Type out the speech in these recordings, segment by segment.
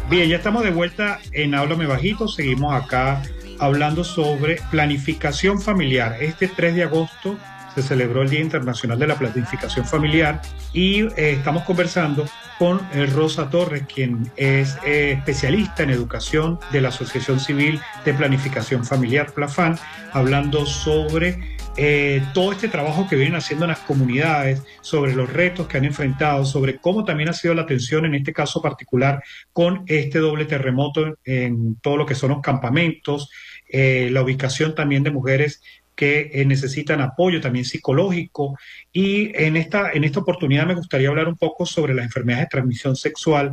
Bien, ya estamos de vuelta en Háblame Bajito. Seguimos acá hablando sobre planificación familiar. Este 3 de agosto se celebró el Día Internacional de la Planificación Familiar y estamos conversando con Rosa Torres, quien es especialista en educación de la Asociación Civil de Planificación Familiar, PLAFAN, hablando sobre todo este trabajo que vienen haciendo en las comunidades, sobre los retos que han enfrentado, sobre cómo también ha sido la atención en este caso particular con este doble terremoto en todo lo que son los campamentos, la ubicación también de mujeres que necesitan apoyo también psicológico. Y en esta oportunidad me gustaría hablar un poco sobre las enfermedades de transmisión sexual.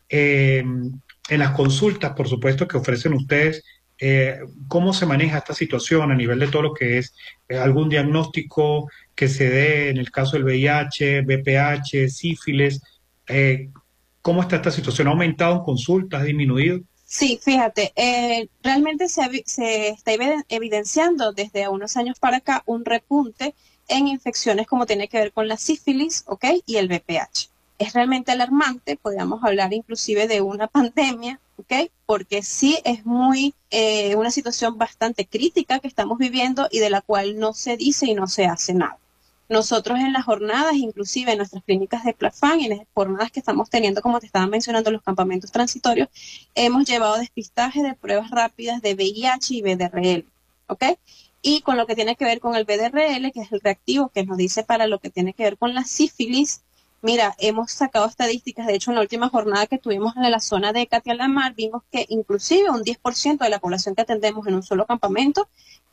En las consultas, por supuesto, que ofrecen ustedes, ¿cómo se maneja esta situación a nivel de todo lo que es algún diagnóstico que se dé en el caso del VIH, VPH, sífilis? Eh, ¿Cómo está esta situación? ¿Ha aumentado en consultas? ¿Ha disminuido? Sí, fíjate, realmente se está evidenciando desde unos años para acá un repunte en infecciones como tiene que ver con la sífilis, ¿ok? Y el VPH. Es realmente alarmante, podríamos hablar inclusive de una pandemia, ¿ok? Porque sí es una situación bastante crítica que estamos viviendo y de la cual no se dice y no se hace nada. Nosotros en las jornadas, inclusive en nuestras clínicas de Plafán y en las jornadas que estamos teniendo, como te estaba mencionando, los campamentos transitorios, hemos llevado despistaje de pruebas rápidas de VIH y VDRL, ¿ok? Y con lo que tiene que ver con el VDRL, que es el reactivo que nos dice para lo que tiene que ver con la sífilis, mira, hemos sacado estadísticas, de hecho en la última jornada que tuvimos en la zona de Catialamar, vimos que inclusive un 10% de la población que atendemos en un solo campamento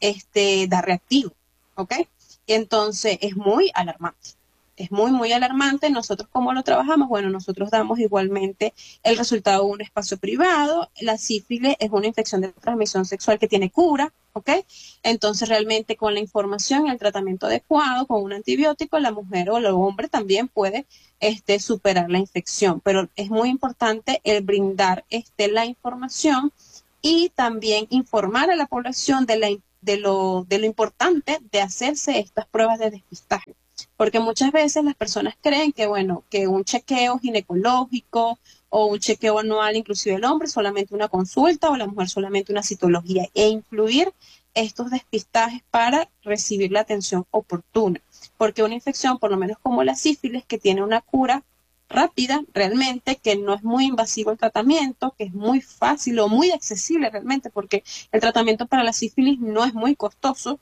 da reactivo, ¿ok? Y entonces es muy alarmante. Es muy, muy alarmante. Nosotros, ¿cómo lo trabajamos? Bueno, nosotros damos igualmente el resultado de un espacio privado. La sífilis es una infección de transmisión sexual que tiene cura, ¿ok? Entonces, realmente con la información y el tratamiento adecuado, con un antibiótico, la mujer o el hombre también puede superar la infección. Pero es muy importante el brindar la información y también informar a la población de lo importante de hacerse estas pruebas de despistaje. Porque muchas veces las personas creen que, bueno, que un chequeo ginecológico o un chequeo anual, inclusive el hombre, solamente una consulta o la mujer solamente una citología, e incluir estos despistajes para recibir la atención oportuna. Porque una infección, por lo menos como la sífilis, que tiene una cura rápida realmente, que no es muy invasivo el tratamiento, que es muy fácil o muy accesible realmente, porque el tratamiento para la sífilis no es muy costoso,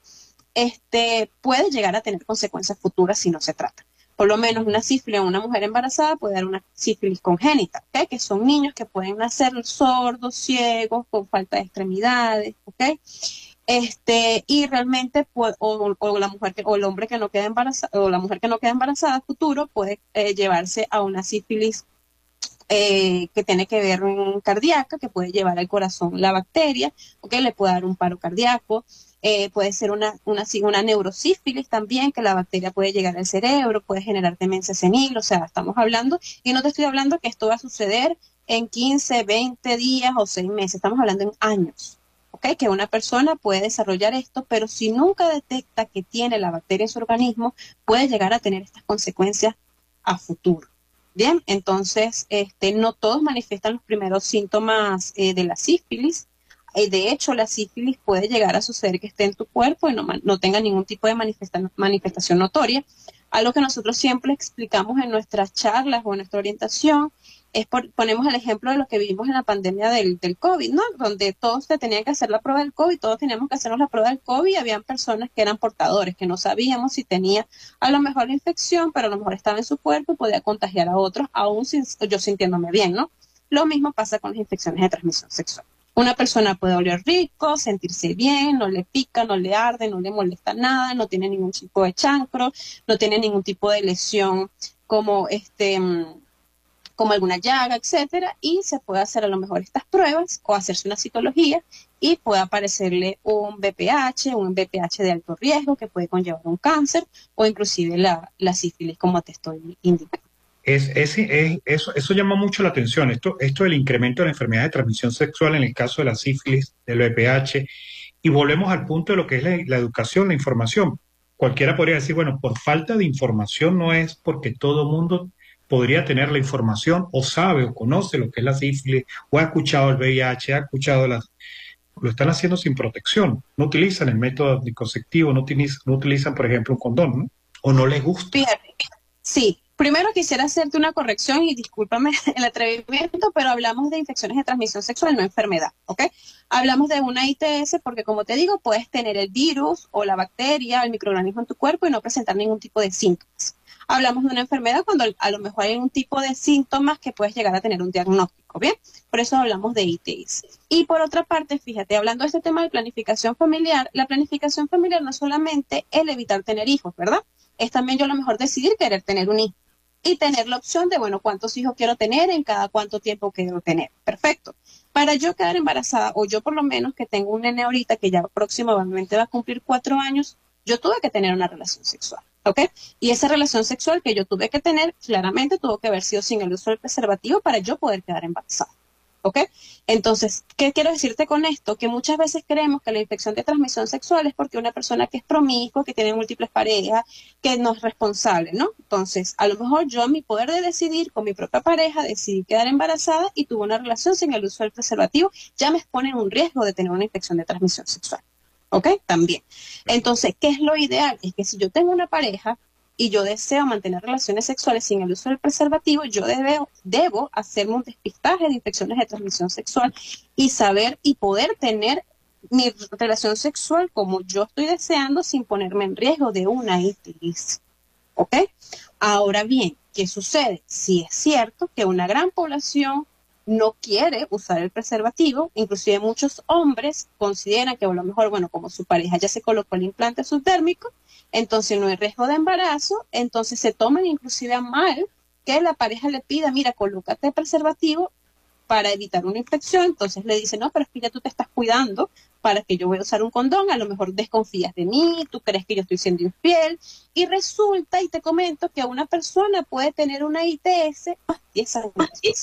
puede llegar a tener consecuencias futuras si no se trata. Por lo menos una sífilis en una mujer embarazada puede dar una sífilis congénita, ¿ok? Que son niños que pueden nacer sordos, ciegos, con falta de extremidades, ¿ok? Y realmente o la mujer o el hombre que no queda embarazada o la mujer que no queda embarazada a futuro puede llevarse a una sífilis que tiene que ver con cardíaca, que puede llevar al corazón la bacteria, o que le puede dar un paro cardíaco. Puede ser una neurosífilis también, que la bacteria puede llegar al cerebro, puede generar demencia senil, o sea, estamos hablando, y no te estoy hablando que esto va a suceder en 15, 20 días o 6 meses, estamos hablando en años. ¿Ok? Que una persona puede desarrollar esto, pero si nunca detecta que tiene la bacteria en su organismo, puede llegar a tener estas consecuencias a futuro. Bien, entonces, no todos manifiestan los primeros síntomas de la sífilis. De hecho, la sífilis puede llegar a suceder que esté en tu cuerpo y no tenga ningún tipo de manifestación notoria. Algo que nosotros siempre explicamos en nuestras charlas o en nuestra orientación ponemos el ejemplo de lo que vivimos en la pandemia del COVID, ¿no? Donde todos te tenían que hacer la prueba del COVID, todos teníamos que hacernos la prueba del COVID y habían personas que eran portadores, que no sabíamos si tenía a lo mejor la infección, pero a lo mejor estaba en su cuerpo y podía contagiar a otros, aún yo sintiéndome bien, ¿no? Lo mismo pasa con las infecciones de transmisión sexual. Una persona puede oler rico, sentirse bien, no le pica, no le arde, no le molesta nada, no tiene ningún tipo de chancro, no tiene ningún tipo de lesión como como alguna llaga, etcétera, y se puede hacer a lo mejor estas pruebas o hacerse una citología y puede aparecerle un VPH de alto riesgo que puede conllevar un cáncer o inclusive la sífilis, como te estoy indicando. Eso llama mucho la atención, esto del incremento de la enfermedad de transmisión sexual en el caso de la sífilis, del VPH, y volvemos al punto de lo que es la educación, la información. Cualquiera podría decir, bueno, por falta de información no es porque todo mundo podría tener la información o sabe o conoce lo que es la sífilis o ha escuchado el VIH, ha escuchado las... Lo están haciendo sin protección, no utilizan el método anticonceptivo, no utilizan, por ejemplo, un condón, ¿no? O no les gusta. Fíjate, sí. Primero quisiera hacerte una corrección y discúlpame el atrevimiento, pero hablamos de infecciones de transmisión sexual, no enfermedad, ¿ok? Hablamos de una ITS porque, como te digo, puedes tener el virus o la bacteria, el microorganismo en tu cuerpo y no presentar ningún tipo de síntomas. Hablamos de una enfermedad cuando a lo mejor hay un tipo de síntomas que puedes llegar a tener un diagnóstico, ¿bien? Por eso hablamos de ITS. Y por otra parte, fíjate, hablando de este tema de planificación familiar, la planificación familiar no es solamente el evitar tener hijos, ¿verdad? Es también yo a lo mejor decidir querer tener un hijo y tener la opción de, bueno, cuántos hijos quiero tener, en cada cuánto tiempo quiero tener. Perfecto. Para yo quedar embarazada, o yo por lo menos que tengo un nene ahorita que ya próximamente va a cumplir 4 años, yo tuve que tener una relación sexual, ¿ok? Y esa relación sexual que yo tuve que tener, claramente tuvo que haber sido sin el uso del preservativo para yo poder quedar embarazada. ¿Ok? Entonces, ¿qué quiero decirte con esto? Que muchas veces creemos que la infección de transmisión sexual es porque una persona que es promiscua, que tiene múltiples parejas, que no es responsable, ¿no? Entonces, a lo mejor yo, mi poder de decidir con mi propia pareja, decidí quedar embarazada y tuve una relación sin el uso del preservativo, ya me expone en un riesgo de tener una infección de transmisión sexual. ¿Ok? También. Entonces, ¿qué es lo ideal? Es que si yo tengo una pareja y yo deseo mantener relaciones sexuales sin el uso del preservativo, yo debo hacerme un despistaje de infecciones de transmisión sexual y saber y poder tener mi relación sexual como yo estoy deseando sin ponerme en riesgo de una ITS. ¿Ok? Ahora bien, ¿qué sucede? Sí es cierto que una gran población no quiere usar el preservativo, inclusive muchos hombres consideran que a lo mejor, bueno, como su pareja ya se colocó el implante subdérmico, entonces no hay riesgo de embarazo, entonces se toman inclusive a mal que la pareja le pida, mira, colócate el preservativo para evitar una infección, entonces le dice, no, pero es que ya tú te estás cuidando para que yo voy a usar un condón, a lo mejor desconfías de mí, tú crees que yo estoy siendo infiel, y resulta, y te comento, que una persona puede tener una ITS a 10 años.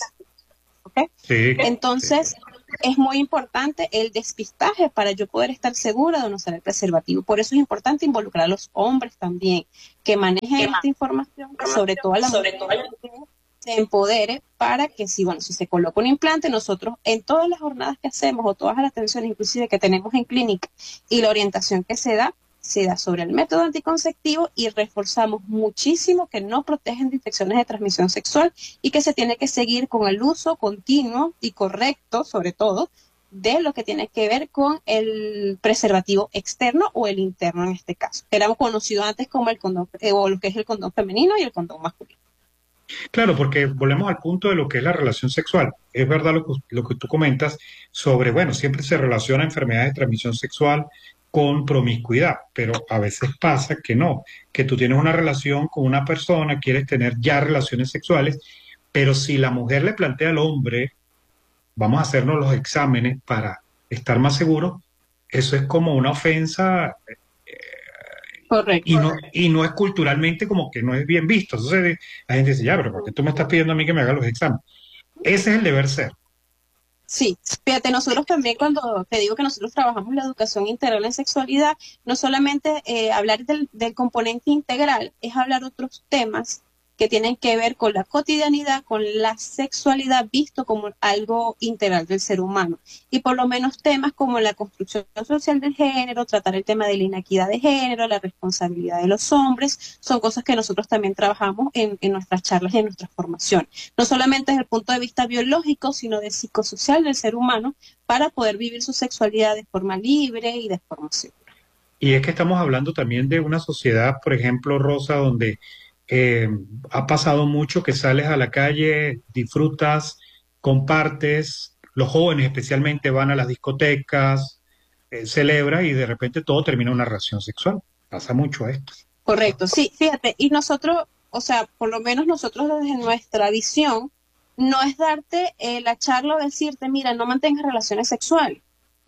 ¿Okay? Sí, Entonces, es muy importante el despistaje para yo poder estar segura de no usar el preservativo. Por eso es importante involucrar a los hombres también, que manejen esta información, sobre todo a la mujer, que se empodere para que si, bueno, si se coloca un implante, nosotros en todas las jornadas que hacemos o todas las atenciones inclusive que tenemos en clínica y la orientación que se da sobre el método anticonceptivo y reforzamos muchísimo que no protegen de infecciones de transmisión sexual y que se tiene que seguir con el uso continuo y correcto, sobre todo, de lo que tiene que ver con el preservativo externo o el interno en este caso, que era conocido antes como el condón, o lo que es el condón femenino y el condón masculino. claro, porque volvemos al punto de lo que es la relación sexual. Es verdad lo que tú comentas sobre, bueno, siempre se relaciona enfermedades de transmisión sexual con promiscuidad, pero a veces pasa que no, que tú tienes una relación con una persona, quieres tener ya relaciones sexuales, pero si la mujer le plantea al hombre, vamos a hacernos los exámenes para estar más seguros, eso es como una ofensa Correcto. y no es culturalmente como que no es bien visto. Entonces la gente dice, ya, pero ¿por qué tú me estás pidiendo a mí que me haga los exámenes? Ese es el deber ser. Sí, fíjate, nosotros también cuando te digo que nosotros trabajamos la educación integral en sexualidad, no solamente hablar del componente integral, es hablar otros temas que tienen que ver con la cotidianidad, con la sexualidad visto como algo integral del ser humano. Y por lo menos temas como la construcción social del género, tratar el tema de la inequidad de género, la responsabilidad de los hombres, son cosas que nosotros también trabajamos en nuestras charlas y en nuestra formación. No solamente desde el punto de vista biológico, sino de psicosocial del ser humano, para poder vivir su sexualidad de forma libre y de forma segura. Y es que estamos hablando también de una sociedad, por ejemplo, Rosa, donde eh, ha pasado mucho que sales a la calle, disfrutas, compartes, los jóvenes especialmente van a las discotecas, celebra y de repente todo termina en una relación sexual. Pasa mucho esto. Correcto, sí, fíjate, y nosotros, o sea, por lo menos nosotros desde nuestra visión, no es darte la charla o decirte, mira, no mantengas relaciones sexuales,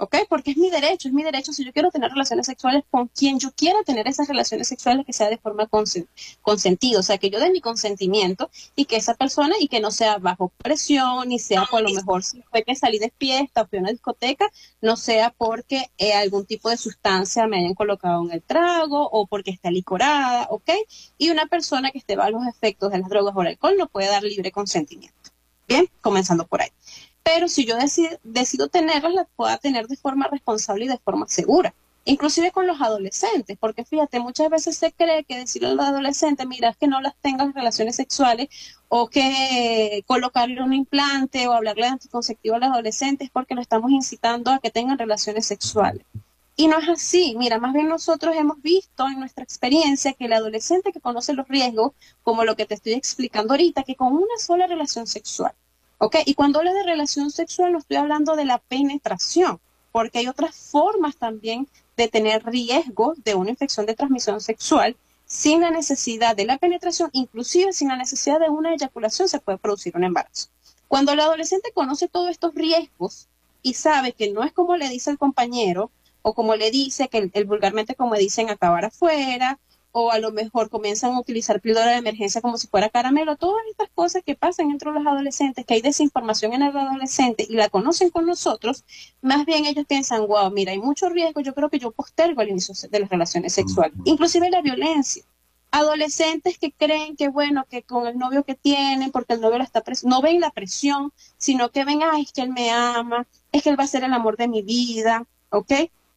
¿ok? Porque es mi derecho si yo quiero tener relaciones sexuales con quien yo quiera tener esas relaciones sexuales que sea de forma consentida, o sea, que yo dé mi consentimiento y que esa persona y que no sea bajo presión, ni sea por lo mejor si fue que salí de fiesta o fui a una discoteca, no sea porque algún tipo de sustancia me hayan colocado en el trago o porque esté licorada, ¿ok? Y una persona que esté bajo los efectos de las drogas o el alcohol no puede dar libre consentimiento. Bien, comenzando por ahí. Pero si yo decido tenerlas, las pueda tener de forma responsable y de forma segura. Inclusive con los adolescentes, porque fíjate, muchas veces se cree que decirle a los adolescentes, mira, es que no las tengas relaciones sexuales o que colocarle un implante o hablarle de anticonceptivo a los adolescentes porque lo estamos incitando a que tengan relaciones sexuales. Y no es así, mira, más bien nosotros hemos visto en nuestra experiencia que el adolescente que conoce los riesgos, como lo que te estoy explicando ahorita, que con una sola relación sexual, ¿ok? Y cuando hablo de relación sexual no estoy hablando de la penetración, porque hay otras formas también de tener riesgo de una infección de transmisión sexual sin la necesidad de la penetración, inclusive sin la necesidad de una eyaculación se puede producir un embarazo. Cuando el adolescente conoce todos estos riesgos y sabe que no es como le dice el compañero o como le dice que el vulgarmente como dicen acabar afuera, o a lo mejor comienzan a utilizar píldora de emergencia como si fuera caramelo, todas estas cosas que pasan entre los adolescentes, que hay desinformación en el adolescente y la conocen con nosotros, más bien ellos piensan, wow, mira, hay mucho riesgo, yo creo que yo postergo el inicio de las relaciones sexuales, inclusive la violencia. Adolescentes que creen que, bueno, que con el novio que tienen, porque el novio la está no ven la presión, sino que ven, ay, es que él me ama, es que él va a ser el amor de mi vida, ¿ok?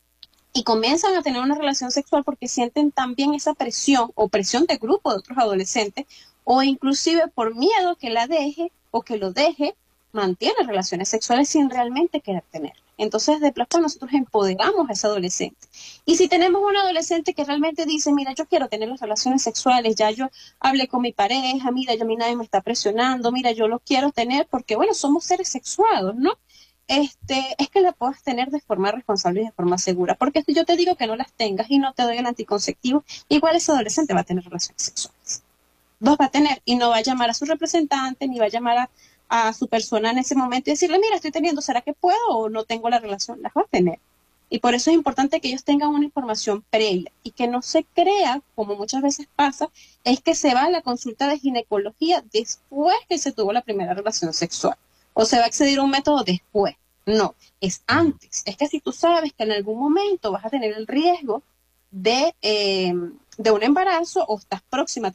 Y comienzan a tener una relación sexual porque sienten también esa presión o presión de grupo de otros adolescentes o inclusive por miedo que la deje o que lo deje, mantiene relaciones sexuales sin realmente querer tener. Entonces, de pronto nosotros empoderamos a ese adolescente. Y si tenemos un adolescente que realmente dice, mira, yo quiero tener las relaciones sexuales, ya yo hablé con mi pareja, mira, yo a mí nadie me está presionando, mira, yo lo quiero tener porque, bueno, somos seres sexuados, ¿no? Es que la puedas tener de forma responsable y de forma segura. Porque si yo te digo que no las tengas y no te doy el anticonceptivo, igual ese adolescente va a tener relaciones sexuales. Dos va a tener y no va a llamar a su representante ni va a llamar a su persona en ese momento y decirle, mira, estoy teniendo, ¿será que puedo o no tengo la relación? Las va a tener. Y por eso es importante que ellos tengan una información previa y que no se crea, como muchas veces pasa, es que se va a la consulta de ginecología después que se tuvo la primera relación sexual o se va a acceder a un método después. No, es antes. Es que si tú sabes que en algún momento vas a tener el riesgo de un embarazo o estás próxima